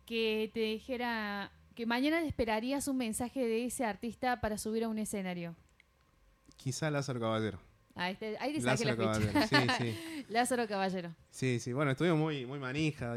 que te dijera que mañana esperarías un mensaje de ese artista para subir a un escenario. Quizá Lázaro Caballero. Ahí te saqué la Lázaro Caballero, ficha. sí, sí. Lázaro Caballero. Sí, sí. Bueno, estuvimos muy, muy manija.